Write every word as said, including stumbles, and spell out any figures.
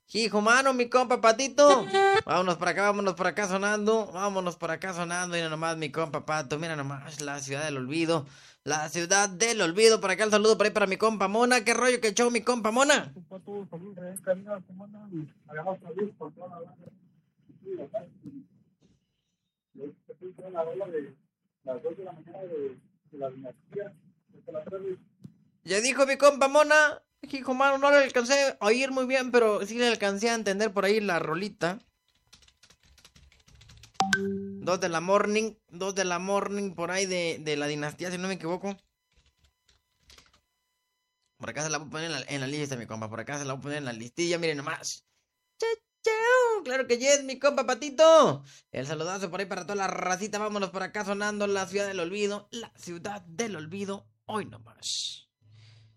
Hijo mano, mi compa Patito. Vámonos por acá, vámonos por acá sonando. Vámonos por acá sonando. Mira nomás, mi compa Pato. Mira nomás, la ciudad del olvido. La ciudad del olvido. Por acá el saludo por ahí para mi compa Mona. ¿Qué rollo que show, mi compa Mona? Ya dijo mi compa Mona. Hijo mano, no le alcancé a oír muy bien, pero sí le alcancé a entender por ahí la rolita. Dos de la morning, dos de la morning por ahí de, de la dinastía, si no me equivoco. Por acá se la voy a poner en la, en la lista, mi compa. Por acá se la voy a poner en la listilla, miren nomás. Chau, chau. Claro que yes, mi compa Patito. El saludazo por ahí para toda la racita. Vámonos por acá sonando la ciudad del olvido. La ciudad del olvido. Hoy nomás.